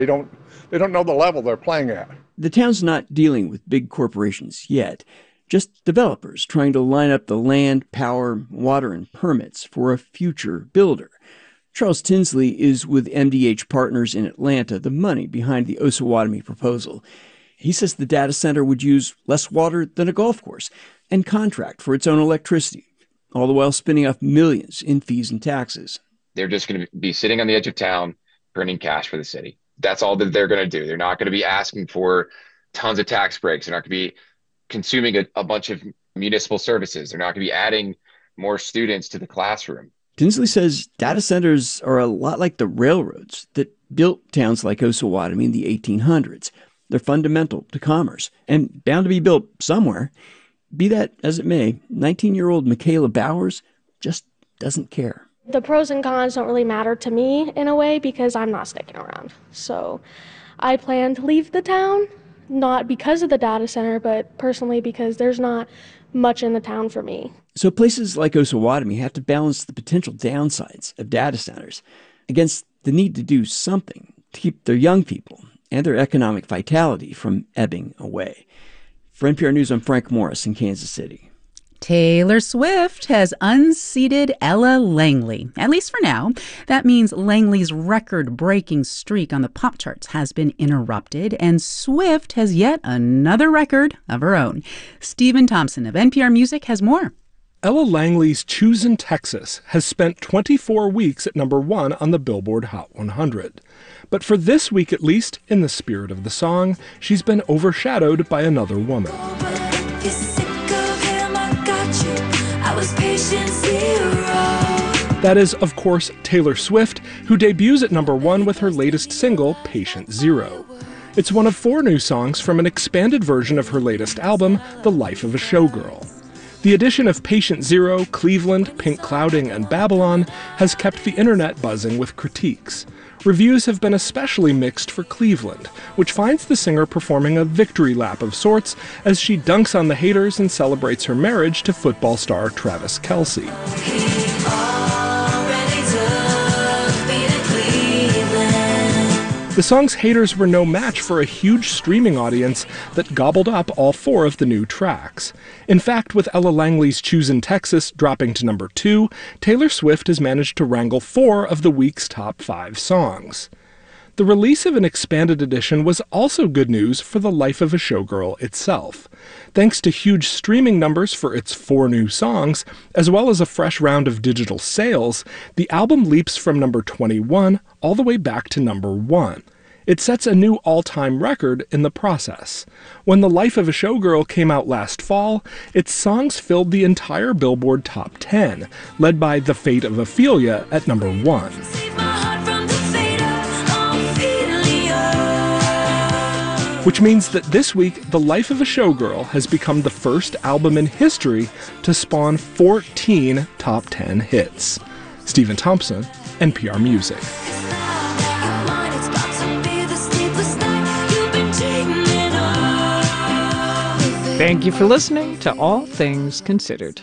They don't know the level they're playing at. The town's not dealing with big corporations yet, just developers trying to line up the land, power, water, and permits for a future builder. Charles Tinsley is with MDH Partners in Atlanta, the money behind the Osawatomie proposal. He says the data center would use less water than a golf course and contract for its own electricity, all the while spinning off millions in fees and taxes. They're just going to be sitting on the edge of town, printing cash for the city. That's all that they're going to do. They're not going to be asking for tons of tax breaks. They're not going to be consuming a bunch of municipal services. They're not going to be adding more students to the classroom. Tinsley says data centers are a lot like the railroads that built towns like Osawatomie in the 1800s. They're fundamental to commerce and bound to be built somewhere. Be that as it may, 19-year-old Michaela Bowers just doesn't care. The pros and cons don't really matter to me in a way because I'm not sticking around. So I plan to leave the town, not because of the data center, but personally because there's not much in the town for me. So places like Osawatomie have to balance the potential downsides of data centers against the need to do something to keep their young people and their economic vitality from ebbing away. For NPR News, I'm Frank Morris in Kansas City. Taylor Swift has unseated Ella Langley, at least for now. That means Langley's record-breaking streak on the pop charts has been interrupted, and Swift has yet another record of her own. Stephen Thompson of NPR Music has more. Ella Langley's Choosin' Texas has spent 24 weeks at number 1 on the Billboard Hot 100. But for this week at least, in the spirit of the song, she's been overshadowed by another woman. That is, of course, Taylor Swift, who debuts at number 1 with her latest single, Patient Zero. It's one of 4 new songs from an expanded version of her latest album, The Life of a Showgirl. The addition of Patient Zero, Cleveland, Pink Clouding, and Babylon has kept the internet buzzing with critiques. Reviews have been especially mixed for Cleveland, which finds the singer performing a victory lap of sorts as she dunks on the haters and celebrates her marriage to football star Travis Kelce. The song's haters were no match for a huge streaming audience that gobbled up all 4 of the new tracks. In fact, with Ella Langley's Choosin' Texas dropping to number 2, Taylor Swift has managed to wrangle 4 of the week's top 5 songs. The release of an expanded edition was also good news for The Life of a Showgirl itself. Thanks to huge streaming numbers for its 4 new songs, as well as a fresh round of digital sales, the album leaps from number 21 all the way back to number 1. It sets a new all-time record in the process. When The Life of a Showgirl came out last fall, its songs filled the entire Billboard Top 10, led by The Fate of Ophelia at number 1. Which means that this week, The Life of a Showgirl has become the first album in history to spawn 14 top 10 hits. Stephen Thompson, NPR Music. Thank you for listening to All Things Considered.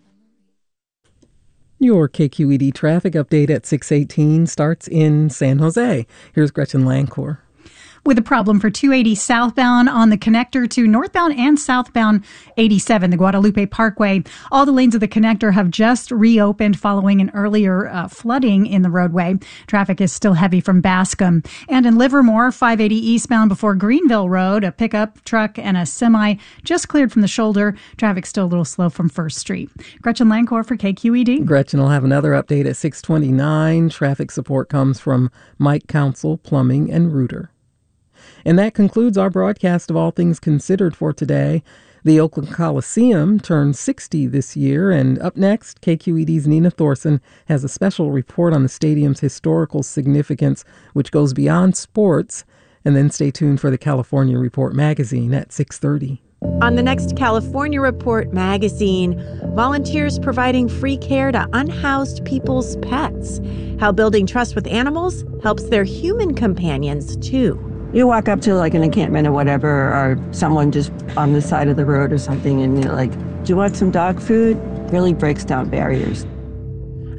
Your KQED traffic update at 6:18 starts in San Jose. Here's Gretchen Lancor. With a problem for 280 southbound on the connector to northbound and southbound 87, the Guadalupe Parkway. All the lanes of the connector have just reopened following an earlier flooding in the roadway. Traffic is still heavy from Bascom. And in Livermore, 580 eastbound before Greenville Road, a pickup truck and a semi just cleared from the shoulder. Traffic still a little slow from First Street. Gretchen Lancor for KQED. Gretchen will have another update at 6:29. Traffic support comes from Mike Council, Plumbing, and Rooter. And that concludes our broadcast of All Things Considered for today. The Oakland Coliseum turned 60 this year, and up next, KQED's Nina Thorson has a special report on the stadium's historical significance, which goes beyond sports. And then stay tuned for the California Report magazine at 6:30. On the next California Report magazine, volunteers providing free care to unhoused people's pets. How building trust with animals helps their human companions, too. You walk up to like an encampment or whatever, or someone just on the side of the road or something, and you're like, do you want some dog food? Really breaks down barriers.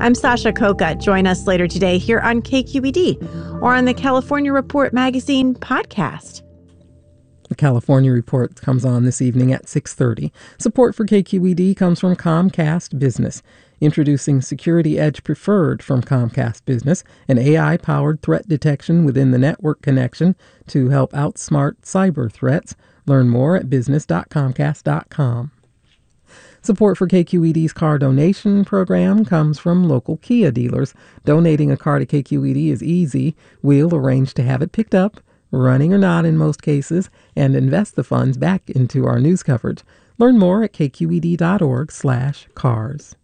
I'm Sasha Khokha. Join us later today here on KQED or on the California Report Magazine podcast. The California Report comes on this evening at 6:30. Support for KQED comes from Comcast Business. Introducing Security Edge Preferred from Comcast Business, an AI-powered threat detection within the network connection to help outsmart cyber threats. Learn more at business.comcast.com. Support for KQED's car donation program comes from local Kia dealers. Donating a car to KQED is easy. We'll arrange to have it picked up, running or not in most cases, and invest the funds back into our news coverage. Learn more at kqed.org/cars.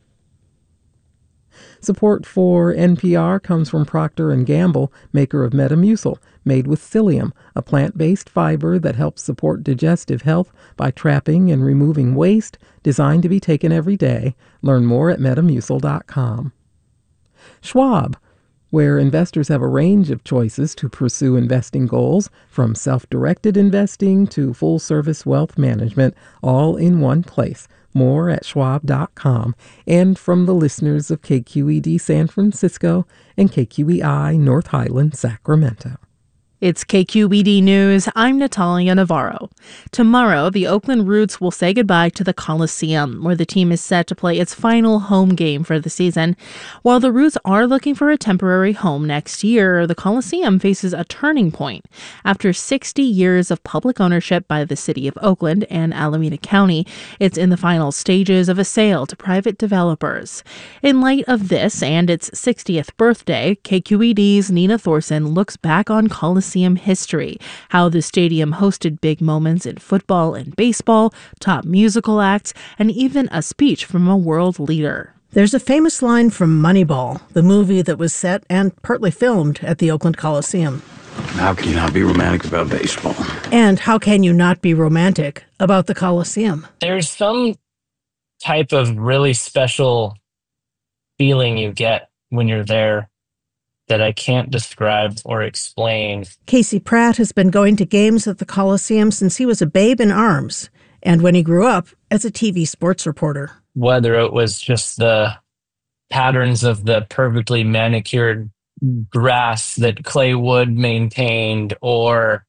Support for NPR comes from Procter & Gamble, maker of Metamucil, made with psyllium, a plant-based fiber that helps support digestive health by trapping and removing waste, designed to be taken every day. Learn more at metamucil.com. Schwab, where investors have a range of choices to pursue investing goals, from self-directed investing to full-service wealth management, all in one place. More at schwab.com. And from the listeners of KQED San Francisco and KQEI North Highland, Sacramento. It's KQED News. I'm Natalia Navarro. Tomorrow, the Oakland Roots will say goodbye to the Coliseum, where the team is set to play its final home game for the season. While the Roots are looking for a temporary home next year, the Coliseum faces a turning point. After 60 years of public ownership by the city of Oakland and Alameda County, it's in the final stages of a sale to private developers. In light of this and its 60th birthday, KQED's Nina Thorson looks back on Coliseum history, how the stadium hosted big moments in football and baseball, top musical acts, and even a speech from a world leader. There's a famous line from Moneyball, the movie that was set and partly filmed at the Oakland Coliseum. How can you not be romantic about baseball? And how can you not be romantic about the Coliseum? There's some type of really special feeling you get when you're there that I can't describe or explain. Casey Pratt has been going to games at the Coliseum since he was a babe in arms, and when he grew up as a TV sports reporter. Whether it was just the patterns of the perfectly manicured grass that Clay Wood maintained, or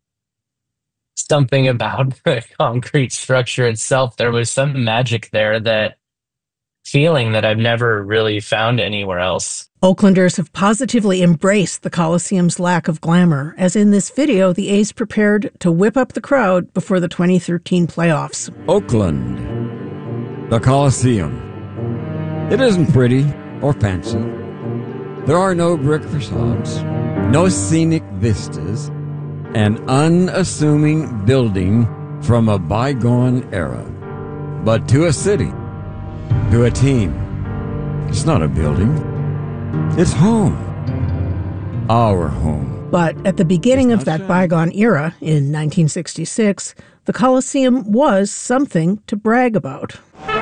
something about the concrete structure itself, there was some magic there, that feeling that I've never really found anywhere else. Oaklanders have positively embraced the Coliseum's lack of glamour, as in this video, the A's prepared to whip up the crowd before the 2013 playoffs. Oakland, the Coliseum. It isn't pretty or fancy. There are no brick facades, no scenic vistas, an unassuming building from a bygone era. But to a city, to a team, it's not a building. It's home. Our home. But at the beginning of that bygone era, in 1966, the Coliseum was something to brag about.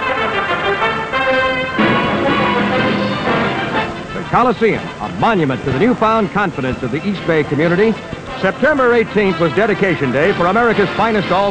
The Coliseum, a monument to the newfound confidence of the East Bay community. September 18th was dedication day for America's finest all